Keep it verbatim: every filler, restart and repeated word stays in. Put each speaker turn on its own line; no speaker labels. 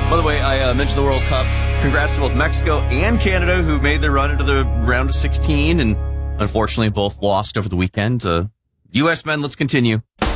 By the way, I uh, mentioned the World Cup. Congrats to both Mexico and Canada, who made their run into the round of sixteen and unfortunately both lost over the weekend. Uh, U S men, let's continue.